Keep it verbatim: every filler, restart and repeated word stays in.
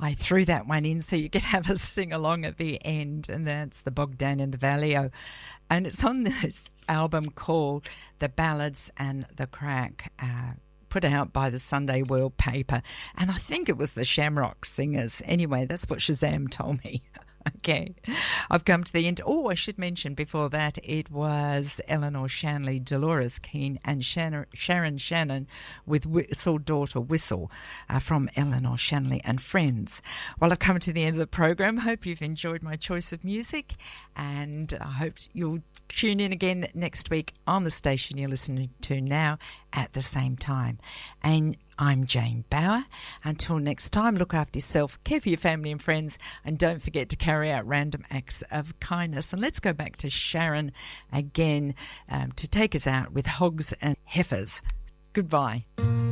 I threw that one in so you could have a sing along at the end, and that's the Bogdan and the Valio. And it's on this album called The Ballads and the Crack, uh, put out by the Sunday World paper. And I think it was the Shamrock Singers. Anyway, that's what Shazam told me. Okay, I've come to the end. Oh, I should mention before that it was Eleanor Shanley, Dolores Keane and Sharon, Sharon Shannon with Whistle Daughter Whistle uh, from Eleanor Shanley and Friends. Well, I've come to the end of the program. Hope you've enjoyed my choice of music, and I hope you'll tune in again next week on the station you're listening to now at the same time. And I'm Jane Bauer. Until next time, look after yourself, care for your family and friends, and don't forget to carry out random acts of kindness. And let's go back to Sharon again um, to take us out with Hogs and Heifers. Goodbye.